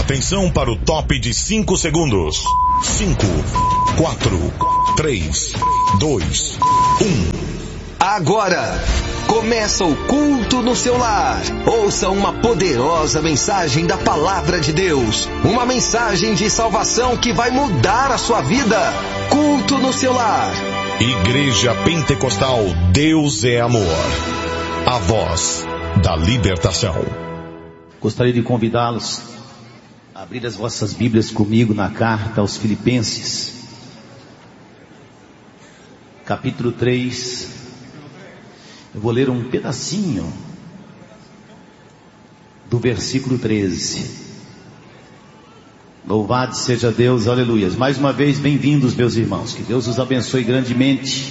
Atenção para o top de 5 segundos. 5, 4, 3, 2, 1. Agora começa o culto no seu lar. Ouça uma poderosa mensagem da palavra de Deus. Uma mensagem de salvação que vai mudar a sua vida. Culto no seu lar. Igreja Pentecostal Deus é Amor. A voz da libertação. Gostaria de convidá-los a abrir as vossas Bíblias comigo na carta aos Filipenses, capítulo 3. Eu vou ler um pedacinho do versículo 13. Louvado seja Deus, aleluias. Mais uma vez, bem-vindos, meus irmãos. Que Deus os abençoe grandemente.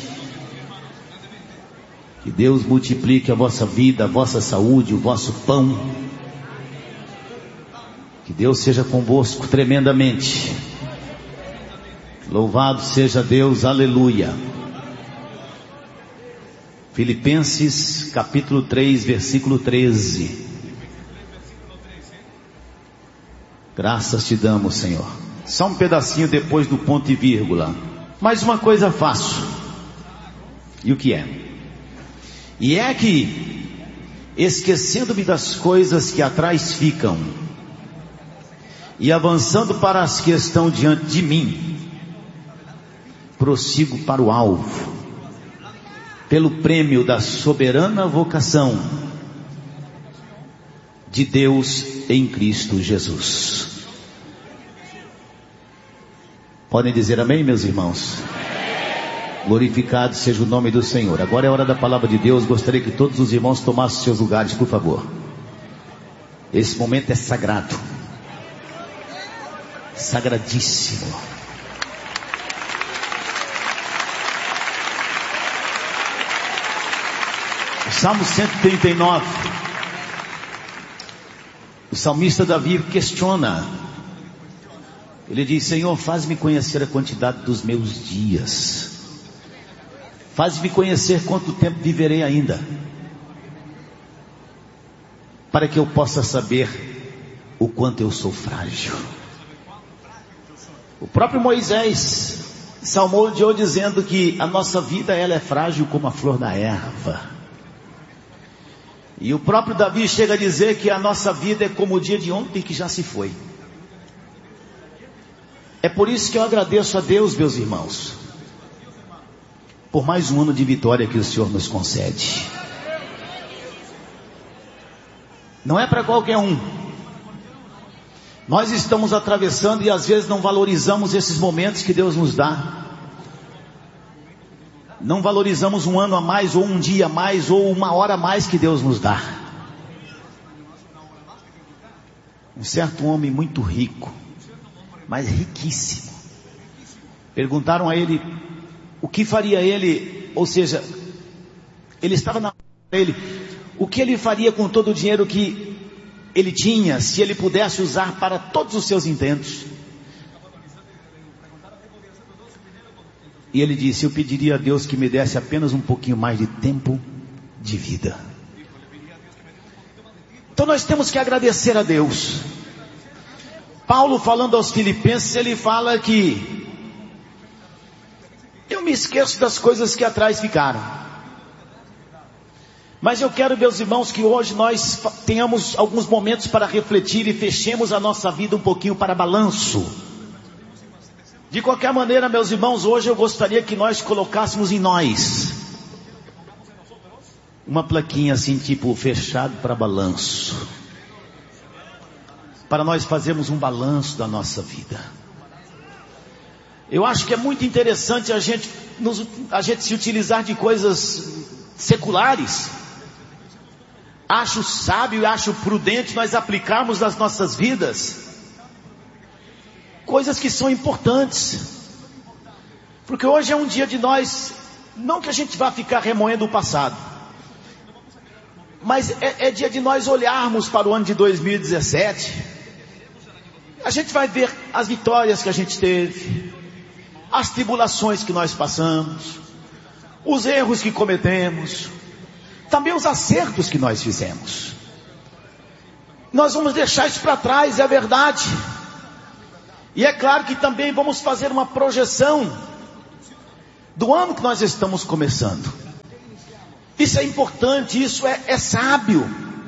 Que Deus multiplique a vossa vida, a vossa saúde, o vosso pão. Que Deus seja convosco tremendamente. Louvado seja Deus, aleluia. Filipenses capítulo 3, versículo 13. Graças te damos, Senhor. Só um pedacinho depois do ponto e vírgula. Mais uma coisa faço. E o que é? E é que, esquecendo-me das coisas que atrás ficam, e avançando para as que estão diante de mim, prossigo para o alvo, pelo prêmio da soberana vocação de Deus em Cristo Jesus. Podem dizer amém, meus irmãos? Glorificado seja o nome do Senhor. Agora é a hora da palavra de Deus. Gostaria que todos os irmãos tomassem seus lugares, por favor. Esse momento é sagrado. Sagradíssimo. O Salmo 139. O salmista Davi questiona. Ele diz: Senhor, faz-me conhecer a quantidade dos meus dias. Faz-me conhecer quanto tempo viverei ainda, para que eu possa saber o quanto eu sou frágil. O próprio Moisés salmodiou dizendo que a nossa vida ela é frágil como a flor da erva. E o próprio Davi chega a dizer que a nossa vida é como o dia de ontem que já se foi. É por isso que eu agradeço a Deus, meus irmãos, por mais um ano de vitória que o Senhor nos concede. Não é para qualquer um. Nós estamos atravessando e às vezes não valorizamos esses momentos que Deus nos dá. Não valorizamos um ano a mais, ou um dia a mais, ou uma hora a mais que Deus nos dá. Um certo homem muito rico, mas riquíssimo, perguntaram a ele o que faria ele, ou seja, ele estava na ele, o que ele faria com todo o dinheiro que ele tinha, se ele pudesse usar para todos os seus intentos. E ele disse: eu pediria a Deus que me desse apenas um pouquinho mais de tempo de vida. Então nós temos que agradecer a Deus. Paulo, falando aos Filipenses, ele fala que eu me esqueço das coisas que atrás ficaram. Mas eu quero, meus irmãos, que hoje nós tenhamos alguns momentos para refletir e fechemos a nossa vida um pouquinho para balanço. De qualquer maneira, meus irmãos, hoje eu gostaria que nós colocássemos em nós uma plaquinha assim, tipo, fechado para balanço, para nós fazermos um balanço da nossa vida. Eu acho que é muito interessante a gente se utilizar de coisas seculares. Acho sábio e acho prudente nós aplicarmos nas nossas vidas coisas que são importantes, porque hoje é um dia de nós, não que a gente vá ficar remoendo o passado, mas é dia de nós olharmos para o ano de 2017. A gente vai ver as vitórias que a gente teve, as tribulações que nós passamos, os erros que cometemos, também os acertos que nós fizemos. Nós vamos deixar isso para trás, é verdade. E é claro que também vamos fazer uma projeção do ano que nós estamos começando. Isso é importante, isso é sábio.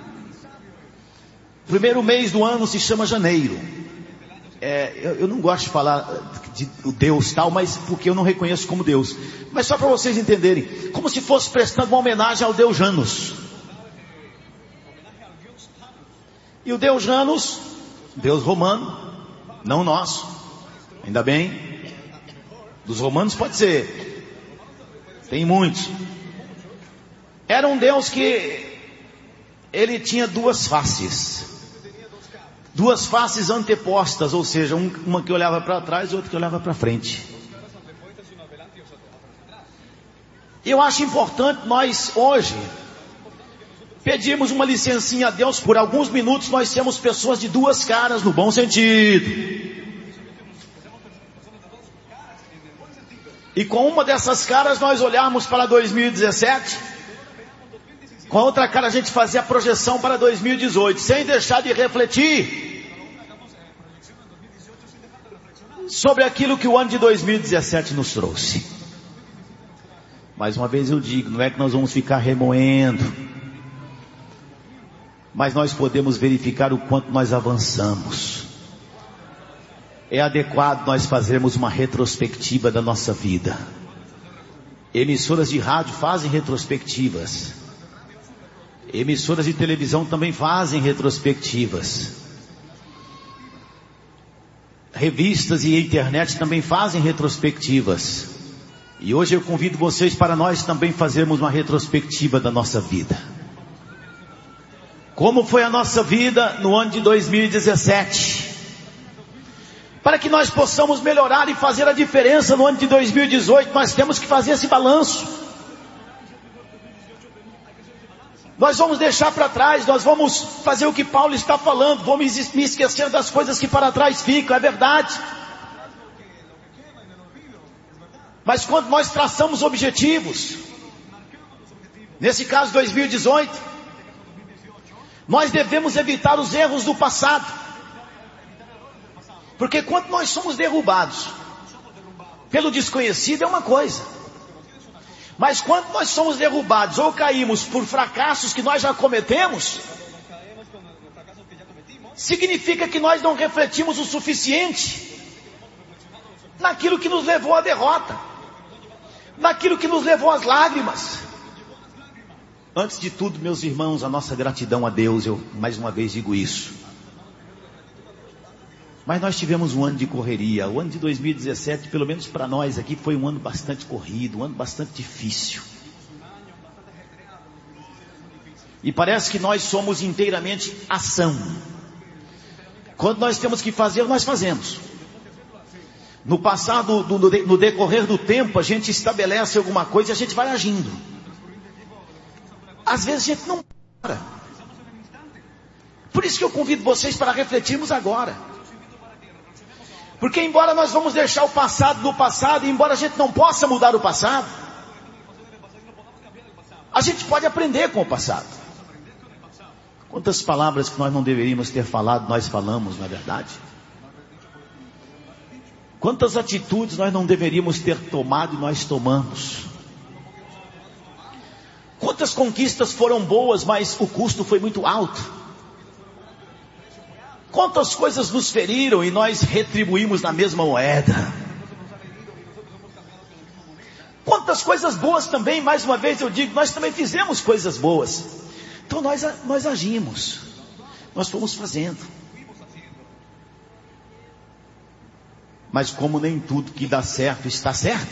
O primeiro mês do ano se chama janeiro. Eu não gosto de falar de Deus tal, mas porque eu não reconheço como Deus. Mas só para vocês entenderem, como se fosse prestando uma homenagem ao Deus Janus. E o Deus Janus, Deus romano, não nosso, ainda bem. Dos romanos pode ser, tem muitos. Era um Deus que ele tinha duas faces antepostas, ou seja, uma que olhava para trás e outra que olhava para frente. Eu acho importante nós hoje pedirmos uma licencinha a Deus por alguns minutos. Nós temos pessoas de duas caras no bom sentido, e com uma dessas caras nós olharmos para 2017, com a outra cara a gente fazer a projeção para 2018, sem deixar de refletir sobre aquilo que o ano de 2017 nos trouxe. Mais uma vez eu digo, não é que nós vamos ficar remoendo, mas nós podemos verificar o quanto nós avançamos. É adequado nós fazermos uma retrospectiva da nossa vida. Emissoras de rádio fazem retrospectivas. Emissoras de televisão também fazem retrospectivas. Revistas e internet também fazem retrospectivas. E hoje eu convido vocês para nós também fazermos uma retrospectiva da nossa vida. Como foi a nossa vida no ano de 2017? Para que nós possamos melhorar e fazer a diferença no ano de 2018, nós temos que fazer esse balanço. Nós vamos deixar para trás, nós vamos fazer o que Paulo está falando, vamos me esquecer das coisas que para trás ficam, é verdade. Mas quando nós traçamos objetivos, nesse caso 2018, nós devemos evitar os erros do passado. Porque quando nós somos derrubados pelo desconhecido é uma coisa, mas quando nós somos derrubados ou caímos por fracassos que nós já cometemos, significa que nós não refletimos o suficiente naquilo que nos levou à derrota, naquilo que nos levou às lágrimas. Antes de tudo, meus irmãos, a nossa gratidão a Deus, eu mais uma vez digo isso. Mas nós tivemos um ano de correria. O ano de 2017, pelo menos para nós aqui, foi um ano bastante corrido, um ano bastante difícil. E parece que nós somos inteiramente ação. Quando nós temos que fazer, nós fazemos. No passado, no decorrer do tempo, a gente estabelece alguma coisa e a gente vai agindo. Às vezes a gente não para. Por isso que eu convido vocês para refletirmos agora. Porque embora nós vamos deixar o passado no passado, e embora a gente não possa mudar o passado, a gente pode aprender com o passado. Quantas palavras que nós não deveríamos ter falado, nós falamos, não é verdade? Quantas atitudes nós não deveríamos ter tomado e nós tomamos? Quantas conquistas foram boas, mas o custo foi muito alto? Quantas coisas nos feriram e nós retribuímos na mesma moeda? Quantas coisas boas também, mais uma vez eu digo, nós também fizemos coisas boas. Então nós agimos, nós fomos fazendo. Mas como nem tudo que dá certo está certo,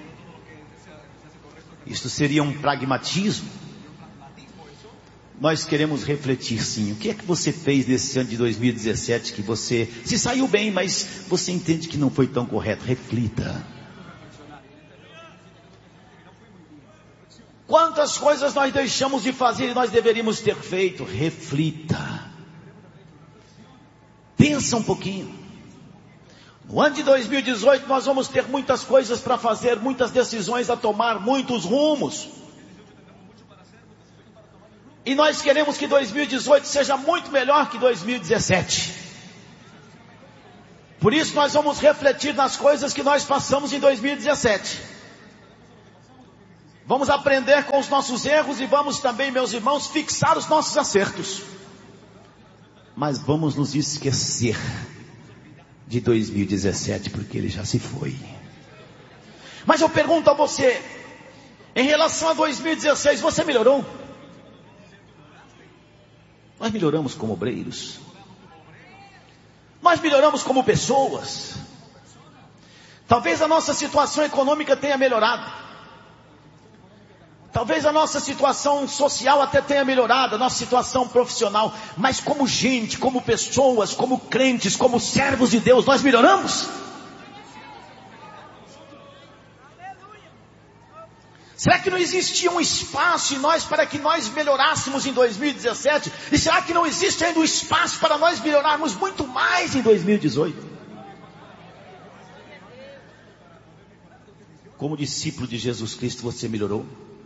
isso seria um pragmatismo. Nós queremos refletir sim. O que é que você fez nesse ano de 2017 que você se saiu bem, mas você entende que não foi tão correto? Reflita. Quantas coisas nós deixamos de fazer e nós deveríamos ter feito? Reflita. Pensa um pouquinho. No ano de 2018 nós vamos ter muitas coisas para fazer, muitas decisões a tomar, muitos rumos. E nós queremos que 2018 seja muito melhor que 2017. Por isso nós vamos refletir nas coisas que nós passamos em 2017. Vamos aprender com os nossos erros e vamos também, meus irmãos, fixar os nossos acertos. Mas vamos nos esquecer de 2017, porque ele já se foi. Mas eu pergunto a você, em relação a 2016, você melhorou? Nós melhoramos como obreiros. Nós melhoramos como pessoas. Talvez a nossa situação econômica tenha melhorado. Talvez a nossa situação social até tenha melhorado, a nossa situação profissional. Mas como gente, como pessoas, como crentes, como servos de Deus, nós melhoramos? Será que não existia um espaço em nós para que nós melhorássemos em 2017? E será que não existe ainda um espaço para nós melhorarmos muito mais em 2018? Como discípulo de Jesus Cristo, você melhorou?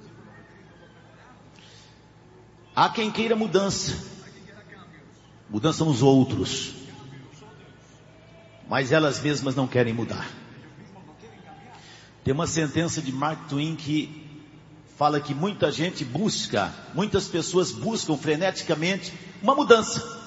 Há quem queira mudança. Mudança nos outros. Mas elas mesmas não querem mudar. Tem uma sentença de Mark Twain que fala que muitas pessoas buscam freneticamente uma mudança.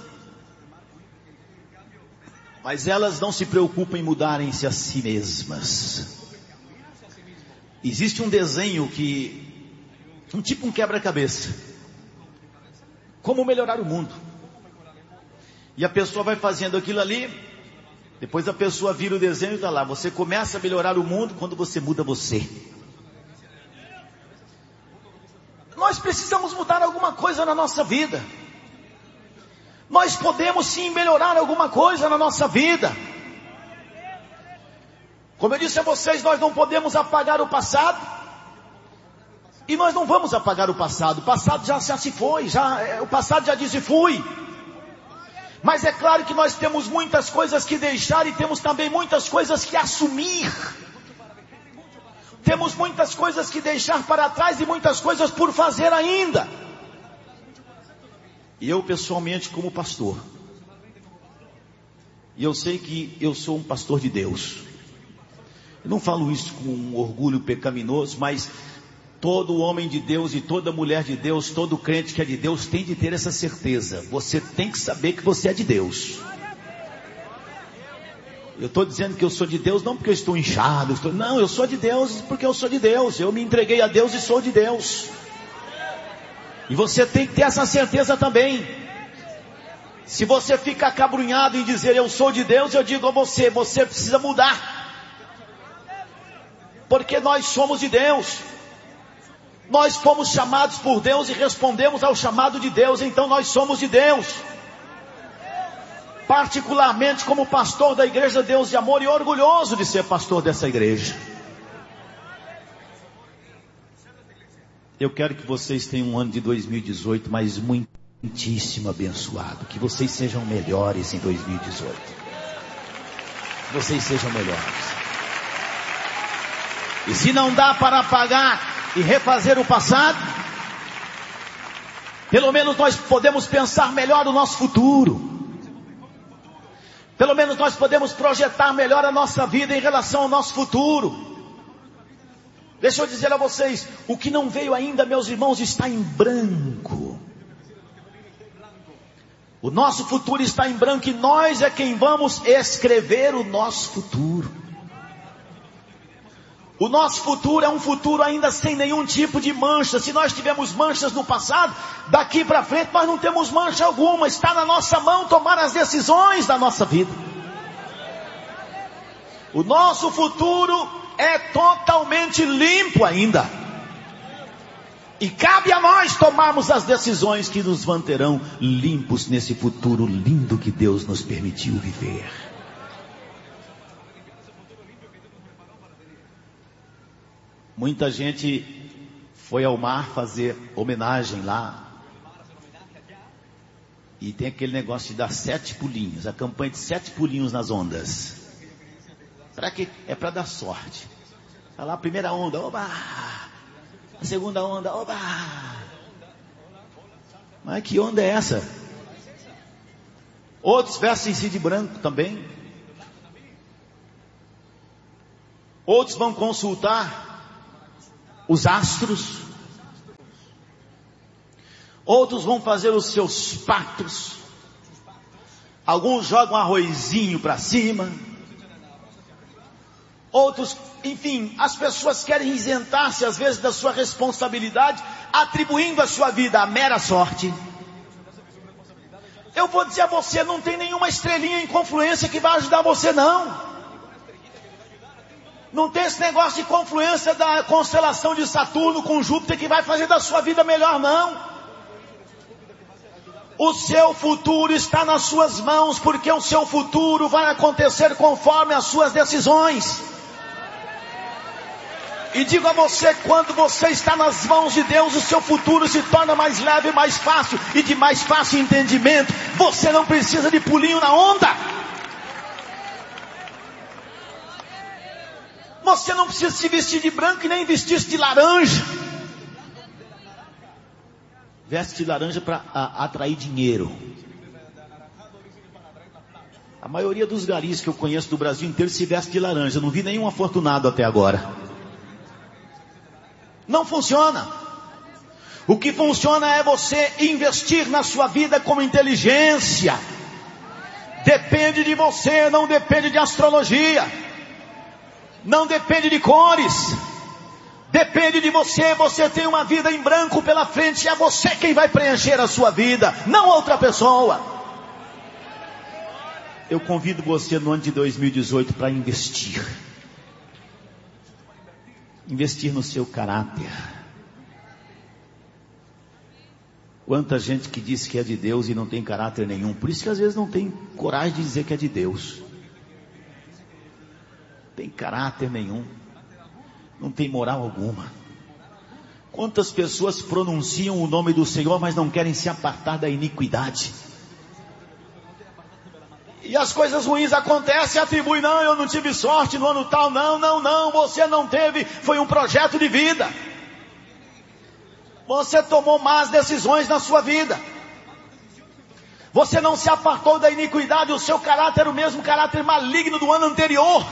Mas elas não se preocupam em mudarem-se a si mesmas. Existe um desenho um quebra-cabeça. Como melhorar o mundo. E a pessoa vai fazendo aquilo ali. Depois a pessoa vira o desenho e está lá. Você começa a melhorar o mundo quando você muda você. Nós precisamos mudar alguma coisa na nossa vida. Nós podemos sim melhorar alguma coisa na nossa vida. Como eu disse a vocês, nós não podemos apagar o passado. E nós não vamos apagar o passado. O passado já se foi. O passado já disse fui. Mas é claro que nós temos muitas coisas que deixar e temos também muitas coisas que assumir. Temos muitas coisas que deixar para trás e muitas coisas por fazer ainda. E eu pessoalmente como pastor, e eu sei que eu sou um pastor de Deus. Eu não falo isso com um orgulho pecaminoso, mas todo homem de Deus e toda mulher de Deus, todo crente que é de Deus tem de ter essa certeza. Você tem que saber que você é de Deus. Eu estou dizendo que eu sou de Deus não porque eu estou inchado. Não, eu sou de Deus porque eu sou de Deus. Eu me entreguei a Deus e sou de Deus. E você tem que ter essa certeza também. Se você fica acabrunhado em dizer eu sou de Deus, eu digo a você, você precisa mudar. Porque nós somos de Deus. Nós fomos chamados por Deus e respondemos ao chamado de Deus, então nós somos de Deus. Particularmente como pastor da Igreja Deus de Amor e orgulhoso de ser pastor dessa igreja. Eu quero que vocês tenham um ano de 2018, mas muitíssimo abençoado. Que vocês sejam melhores em 2018. Que vocês sejam melhores. E se não dá para apagar e refazer o passado, pelo menos nós podemos pensar melhor o nosso futuro. Pelo menos nós podemos projetar melhor a nossa vida em relação ao nosso futuro. Deixa eu dizer a vocês, o que não veio ainda, meus irmãos, está em branco. O nosso futuro está em branco e nós é quem vamos escrever o nosso futuro. O nosso futuro é um futuro ainda sem nenhum tipo de mancha. Se nós tivemos manchas no passado, daqui para frente nós não temos mancha alguma. Está na nossa mão tomar as decisões da nossa vida. O nosso futuro é totalmente limpo ainda. E cabe a nós tomarmos as decisões que nos manterão limpos nesse futuro lindo que Deus nos permitiu viver. Muita gente foi ao mar fazer homenagem lá. E tem aquele negócio de dar 7 pulinhos. A campanha de 7 pulinhos nas ondas. Para quê? É para dar sorte. Tá lá a primeira onda, oba! A segunda onda, oba! Mas que onda é essa? Outros vestem-se de branco também. Outros vão consultar os astros. Outros vão fazer os seus pactos. Alguns jogam arrozinho para cima. Outros, enfim, as pessoas querem isentar-se às vezes da sua responsabilidade, atribuindo a sua vida à mera sorte. Eu vou dizer a você, não tem nenhuma estrelinha em confluência que vai ajudar você não. Não tem esse negócio de confluência da constelação de Saturno com Júpiter que vai fazer da sua vida melhor não. O seu futuro está nas suas mãos, porque o seu futuro vai acontecer conforme as suas decisões. E digo a você, quando você está nas mãos de Deus, o seu futuro se torna mais leve, mais fácil e de mais fácil entendimento. Você não precisa de pulinho na onda. Você não precisa se vestir de branco e nem vestir-se de laranja. Veste de laranja para atrair dinheiro. A maioria dos garis que eu conheço do Brasil inteiro se veste de laranja. Não vi nenhum afortunado até agora. Não funciona. O que funciona é você investir na sua vida com inteligência. Depende de você, não depende de astrologia. Não depende de cores. Depende de você. Você tem uma vida em branco pela frente. É você quem vai preencher a sua vida, não outra pessoa. Eu convido você no ano de 2018 para investir. Investir no seu caráter. Quanta gente que diz que é de Deus e não tem caráter nenhum. Por isso que às vezes não tem coragem de dizer que é de Deus. Não tem caráter nenhum. Não tem moral alguma. Quantas pessoas pronunciam o nome do Senhor, mas não querem se apartar da iniquidade. E as coisas ruins acontecem, atribui, não, eu não tive sorte no ano tal, não, você não teve, foi um projeto de vida. Você tomou más decisões na sua vida. Você não se apartou da iniquidade, o seu caráter era o mesmo caráter maligno do ano anterior.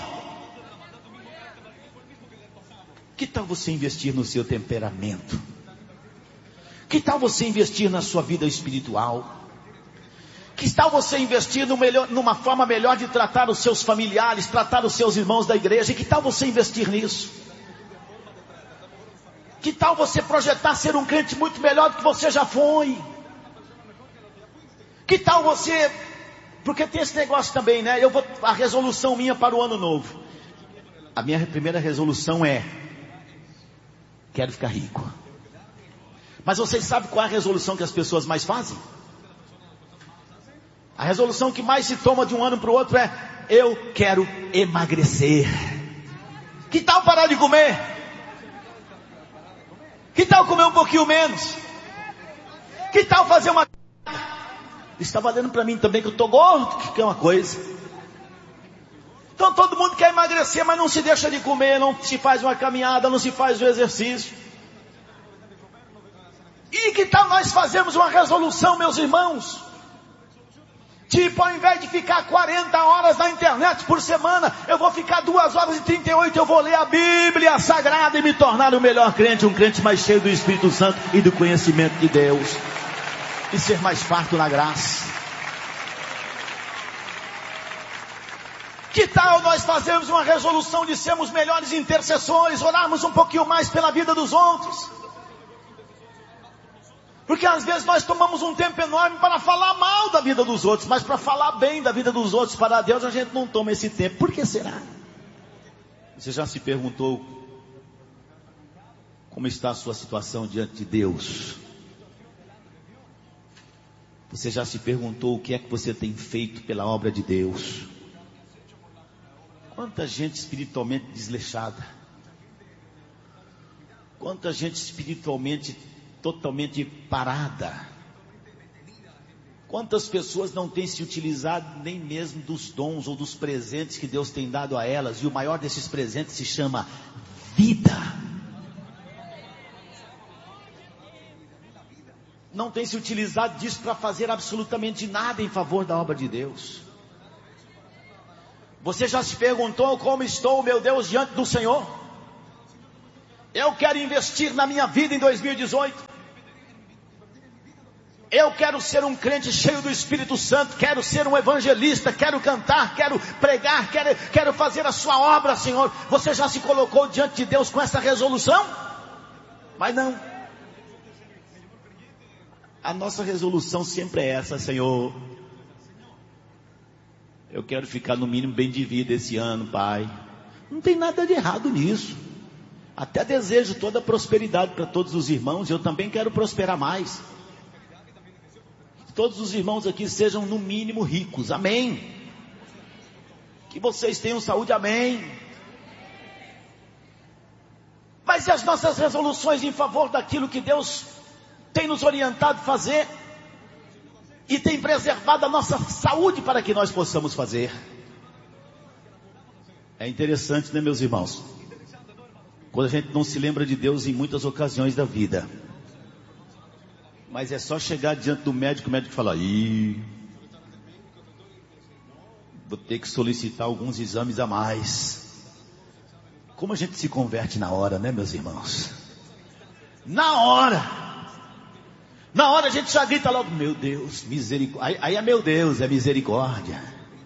Que tal você investir no seu temperamento? Que tal você investir na sua vida espiritual? Que tal você investir numa forma melhor de tratar os seus familiares, tratar os seus irmãos da igreja? E que tal você investir nisso? Que tal você projetar ser um crente muito melhor do que você já foi? Que tal você... Porque tem esse negócio também, né? A resolução minha para o ano novo. A minha primeira resolução é... Quero ficar rico. Mas vocês sabem qual é a resolução que as pessoas mais fazem? A resolução que mais se toma de um ano para o outro é: eu quero emagrecer. Que tal parar de comer? Que tal comer um pouquinho menos? Que tal fazer uma... Está valendo para mim também que eu estou gordo, que é uma coisa. Então todo mundo quer emagrecer, mas não se deixa de comer, não se faz uma caminhada, não se faz o exercício. E que tal nós fazermos uma resolução, meus irmãos? Tipo, ao invés de ficar 40 horas na internet por semana, eu vou ficar 2 horas e 38, eu vou ler a Bíblia Sagrada e me tornar o melhor crente, um crente mais cheio do Espírito Santo e do conhecimento de Deus. E ser mais farto na graça. Que tal nós fazermos uma resolução de sermos melhores intercessores, orarmos um pouquinho mais pela vida dos outros? Porque às vezes nós tomamos um tempo enorme para falar mal da vida dos outros, mas para falar bem da vida dos outros para Deus a gente não toma esse tempo. Por que será? Você já se perguntou como está a sua situação diante de Deus? Você já se perguntou o que é que você tem feito pela obra de Deus? Quanta gente espiritualmente desleixada. Quanta gente espiritualmente totalmente parada. Quantas pessoas não têm se utilizado nem mesmo dos dons ou dos presentes que Deus tem dado a elas, e o maior desses presentes se chama vida. não tem se utilizado disso para fazer absolutamente nada em favor da obra de Deus. Você já se perguntou como estou, meu Deus, diante do Senhor? Eu quero investir na minha vida em 2018. Eu quero ser um crente cheio do Espírito Santo, quero ser um evangelista, quero cantar, quero pregar, quero fazer a sua obra, Senhor. Você já se colocou diante de Deus com essa resolução? Mas não. A nossa resolução sempre é essa: Senhor, eu quero ficar no mínimo bem de vida esse ano, Pai. Não tem nada de errado nisso. Até desejo toda a prosperidade para todos os irmãos. Eu também quero prosperar mais. Que todos os irmãos aqui sejam no mínimo ricos, amém. Que vocês tenham saúde, amém. Mas e as nossas resoluções em favor daquilo que Deus tem nos orientado a fazer e tem preservado a nossa saúde para que nós possamos fazer? É interessante, né, meus irmãos? Quando a gente não se lembra de Deus em muitas ocasiões da vida, mas é só chegar diante do médico, o médico fala: vou ter que solicitar alguns exames a mais. Como a gente se converte na hora, né, meus irmãos? Na hora a gente já grita logo: meu Deus, misericórdia. Aí é meu Deus, é misericórdia.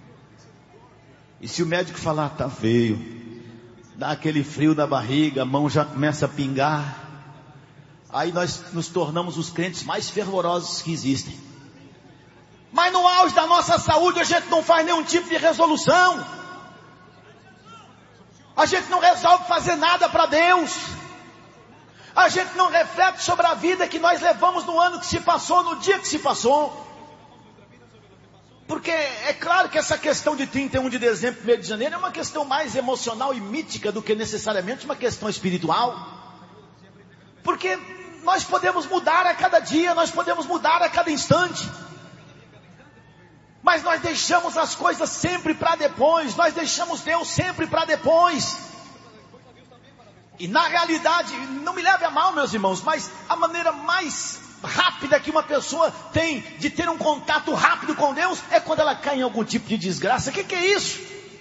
E se o médico falar: tá feio, dá aquele frio na barriga, a mão já começa a pingar, aí nós nos tornamos os crentes mais fervorosos que existem. Mas no auge da nossa saúde a gente não faz nenhum tipo de resolução. A gente não resolve fazer nada para Deus. A gente não reflete sobre a vida que nós levamos no ano que se passou, no dia que se passou. Porque é claro que essa questão de 31 de dezembro, 1º de janeiro é uma questão mais emocional e mítica do que necessariamente uma questão espiritual. Porque nós podemos mudar a cada dia, nós podemos mudar a cada instante. Mas nós deixamos as coisas sempre para depois, nós deixamos Deus sempre para depois. E na realidade, não me leve a mal, meus irmãos, mas a maneira mais rápida que uma pessoa tem de ter um contato rápido com Deus é quando ela cai em algum tipo de desgraça. O que é isso?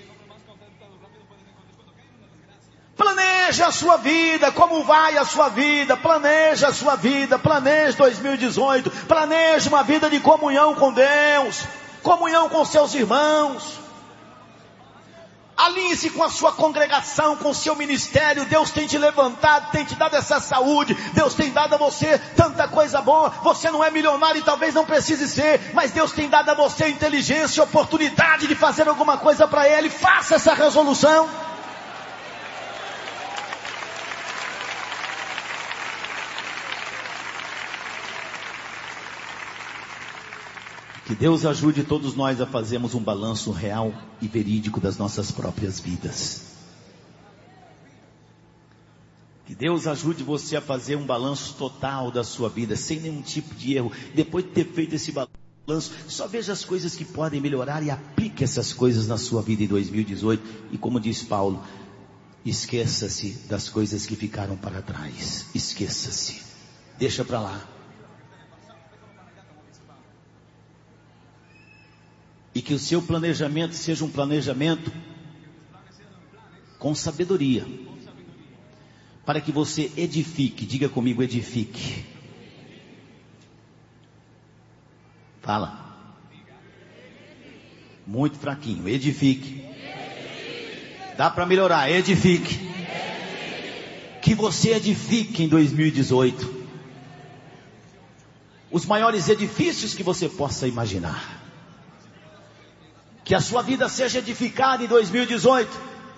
Planeje a sua vida, como vai a sua vida, planeje a sua vida, planeje 2018, planeje uma vida de comunhão com Deus, comunhão com seus irmãos. Alinhe-se com a sua congregação, com o seu ministério. Deus tem te levantado, tem te dado essa saúde. Deus tem dado a você tanta coisa boa. Você não é milionário e talvez não precise ser, mas Deus tem dado a você inteligência e oportunidade de fazer alguma coisa para Ele. Faça essa resolução. Que Deus ajude todos nós a fazermos um balanço real e verídico das nossas próprias vidas. Que Deus ajude você a fazer um balanço total da sua vida, sem nenhum tipo de erro. Depois de ter feito esse balanço, só veja as coisas que podem melhorar e aplique essas coisas na sua vida em 2018. E como diz Paulo, esqueça-se das coisas que ficaram para trás. Esqueça-se. Deixa para lá. E que o seu planejamento seja um planejamento com sabedoria. Para que você edifique. Diga comigo, edifique. Fala. Muito fraquinho. Edifique. Dá para melhorar. Edifique. Que você edifique em 2018. Os maiores edifícios que você possa imaginar. Que a sua vida seja edificada em 2018.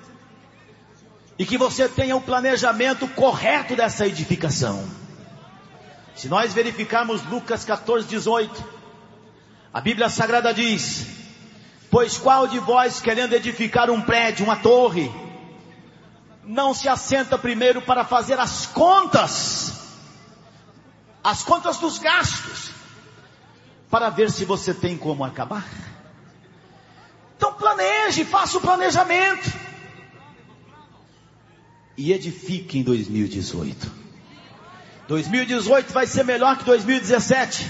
E que você tenha um planejamento correto dessa edificação. Se nós verificarmos Lucas 14:18, a Bíblia Sagrada diz: pois qual de vós, querendo edificar um prédio, uma torre, não se assenta primeiro para fazer as contas dos gastos, para ver se você tem como acabar? Então planeje, faça o planejamento. E edifique em 2018. 2018 vai ser melhor que 2017.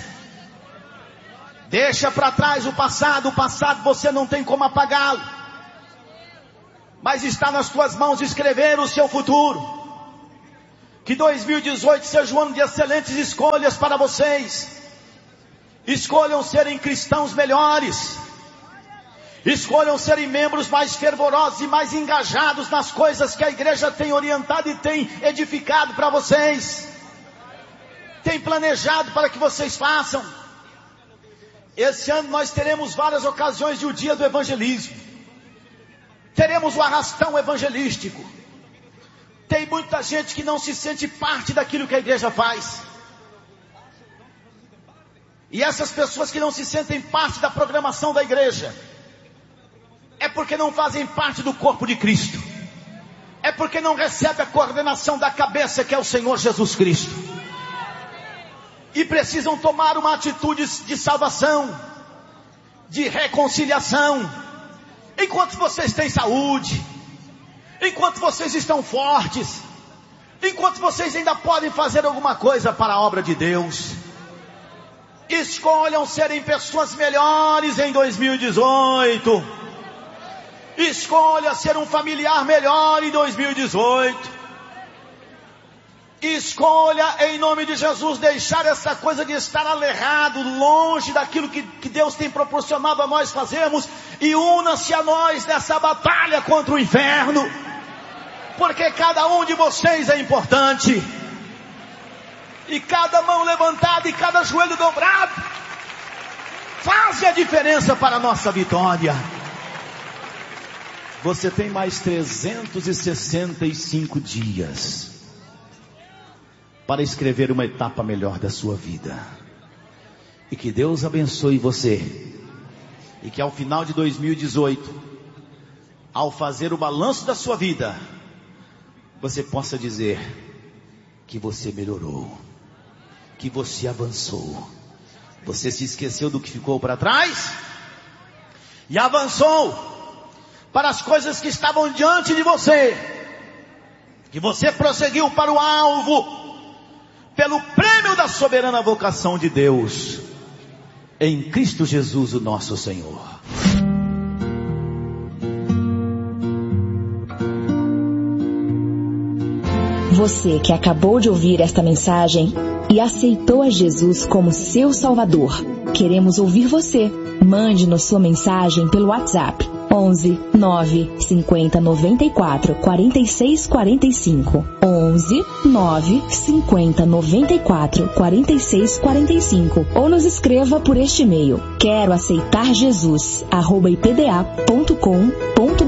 Deixa para trás o passado você não tem como apagá-lo. Mas está nas tuas mãos escrever o seu futuro. Que 2018 seja um ano de excelentes escolhas para vocês. Escolham serem cristãos melhores. Escolham serem membros mais fervorosos e mais engajados nas coisas que a igreja tem orientado e tem edificado para vocês. Tem planejado para que vocês façam. Esse ano nós teremos várias ocasiões de o dia do evangelismo. Teremos o arrastão evangelístico. Tem muita gente que não se sente parte daquilo que a igreja faz. E essas pessoas que não se sentem parte da programação da igreja, é porque não fazem parte do corpo de Cristo. É porque não recebem a coordenação da cabeça, que é o Senhor Jesus Cristo. E precisam tomar uma atitude de salvação, de reconciliação. Enquanto vocês têm saúde, enquanto vocês estão fortes, enquanto vocês ainda podem fazer alguma coisa para a obra de Deus, escolham serem pessoas melhores em 2018. Escolha ser um familiar melhor em 2018. Escolha, em nome de Jesus, deixar essa coisa de estar alerrado, longe daquilo que Deus tem proporcionado a nós fazermos, e una-se a nós nessa batalha contra o inferno, porque cada um de vocês é importante, e cada mão levantada e cada joelho dobrado faz a diferença para a nossa vitória. Você tem mais 365 dias para escrever uma etapa melhor da sua vida. E que Deus abençoe você. E que ao final de 2018, ao fazer o balanço da sua vida, você possa dizer que você melhorou, que você avançou. Você se esqueceu do que ficou para trás e avançou para as coisas que estavam diante de você. Que você prosseguiu para o alvo, pelo prêmio da soberana vocação de Deus, em Cristo Jesus o nosso Senhor. Você que acabou de ouvir esta mensagem e aceitou a Jesus como seu Salvador, queremos ouvir você. Mande-nos sua mensagem pelo WhatsApp 11 9 50 94 46 45, 11 9 50 94 46 45, ou nos escreva por este e-mail: quero aceitar Jesus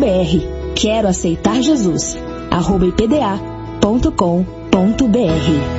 @ipda.com.br. quero aceitar Jesus @ipda.com.br.